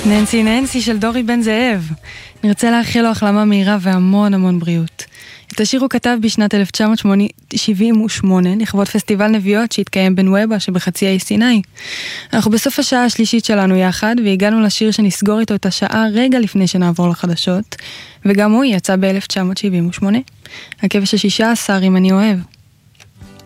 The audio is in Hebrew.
ננסי ננסי של דורי בן זאב. נרצה לאחל לו החלמה מהירה והמון המון בריאות. את השיר הוא כתב בשנת 1978 לכבוד פסטיבל נביאות שהתקיים בנואבה שבחצי האי סיני. אנחנו בסוף השעה השלישית שלנו יחד והגענו לשיר שנסגור איתו את השעה רגע לפני שנעבור לחדשות, וגם הוא יצא ב-1978. הכבש ה-16 אם אני אוהב.